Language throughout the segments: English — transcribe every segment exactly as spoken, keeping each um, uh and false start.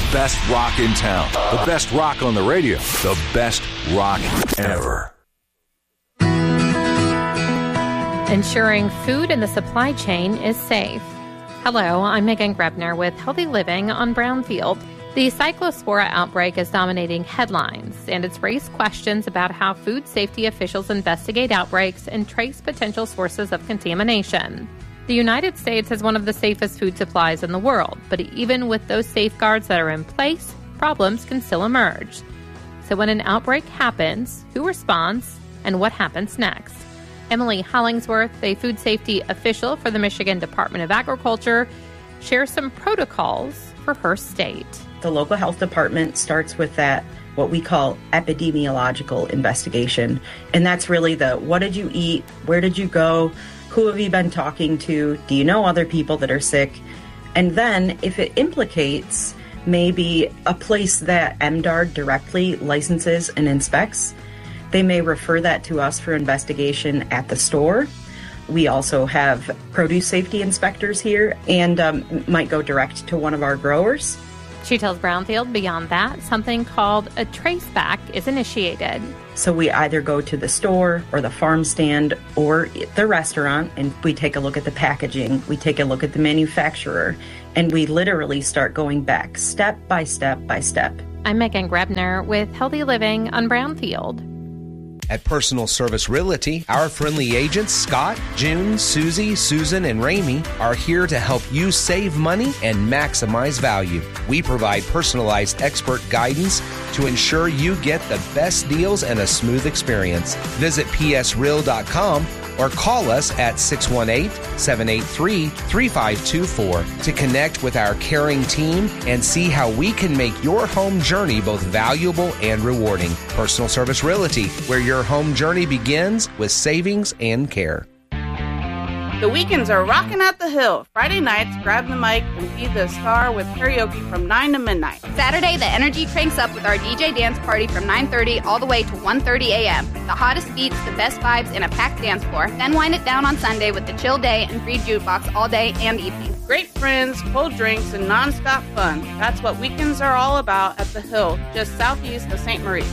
best rock in town. The best rock on the radio. The best rock ever. Ensuring food in the supply chain is safe. Hello, I'm Megan Grebner with Healthy Living on Brownfield. The Cyclospora outbreak is dominating headlines, and it's raised questions about how food safety officials investigate outbreaks and trace potential sources of contamination. The United States has one of the safest food supplies in the world, but even with those safeguards that are in place, problems can still emerge. So when an outbreak happens, who responds and what happens next? Emily Hollingsworth, a food safety official for the Michigan Department of Agriculture, shares some protocols for her state. The local health department starts with that, what we call epidemiological investigation. And that's really the, what did you eat? Where did you go? Who have you been talking to? Do you know other people that are sick? And then if it implicates maybe a place that M D A R D directly licenses and inspects, they may refer that to us for investigation at the store. We also have produce safety inspectors here and um, might go direct to one of our growers. She tells Brownfield beyond that, something called a traceback is initiated. So we either go to the store or the farm stand or the restaurant and we take a look at the packaging, we take a look at the manufacturer, and we literally start going back step by step by step. I'm Megan Grebner with Healthy Living on Brownfield. At Personal Service Realty, our friendly agents, Scott, June, Susie, Susan, and Ramey, are here to help you save money and maximize value. We provide personalized expert guidance to ensure you get the best deals and a smooth experience. Visit p s real dot com or call us at six one eight, seven eight three, three five two four to connect with our caring team and see how we can make your home journey both valuable and rewarding. Personal Service Realty, where your home journey begins with savings and care. The weekends are rocking at the Hill. Friday nights, grab the mic and be the star with karaoke from nine to midnight. Saturday, the energy cranks up with our D J dance party from nine thirty all the way to one thirty a.m. The hottest beats, the best vibes, and a packed dance floor. Then wind it down on Sunday with the chill day and free jukebox all day and evening. Great friends, cold drinks, and nonstop fun. That's what weekends are all about at the Hill, just southeast of Saint Marie.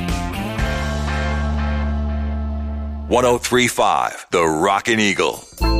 one oh three point five, The Rockin' Eagle.